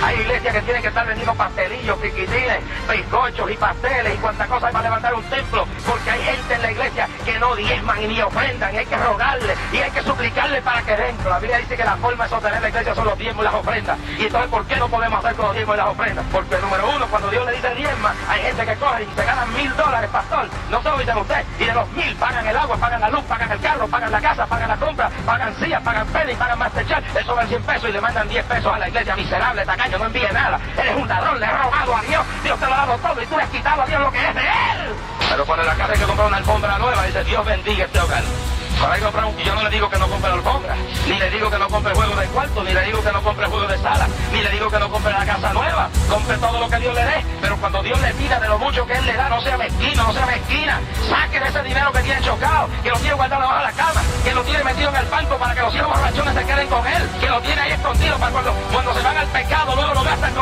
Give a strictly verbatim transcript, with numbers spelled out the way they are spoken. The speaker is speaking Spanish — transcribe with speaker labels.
Speaker 1: Hay iglesias que tienen que estar vendiendo pastelillos, piquitines, bizcochos y pasteles y cuantas cosas para levantar un templo, porque hay gente en la iglesia que no diezman y ni ofrendan, y hay que rogarle y hay que suplicarle para que den. La Biblia dice que la forma de sostener la iglesia son los diezmos y las ofrendas. Y entonces, ¿por qué no podemos hacer con los diezmos y las ofrendas? Porque, número uno, cuando Dios le dice diezma, hay gente que coge y se ganan mil dólares, pastor. No se lo dicen usted. Y de los mil pagan el agua, pagan la luz, pagan el carro, pagan la casa, pagan la compra, pagan sillas, pagan penny, pagan Masterchef. Eso vale cien pesos y le mandan diez pesos a la iglesia. Miserable, tacaño, no envíe nada. Eres un ladrón, le has robado a Dios. Dios te lo ha dado todo y tú le has quitado a Dios lo que es de Él. Pero cuando en la casa hay que comprar una alfombra nueva, dice Dios bendiga este hogar. Para que comprar un... Y yo no le digo que no compre la alfombra, ni le digo que no compre juego de cuarto, ni le digo que no compre juego de sala, ni le digo que no compre la casa nueva. Compre todo lo que Dios le dé, pero cuando Dios le pida de lo mucho que Él le da, no sea mezquino, no sea mezquina. Saque de ese dinero que tiene chocado, que lo tiene guardado debajo de la cama, que lo tiene metido en el banco para que los hijos borrachones se queden con Él, que lo tiene ahí escondido para cuando, cuando se van al pecado, luego lo gastan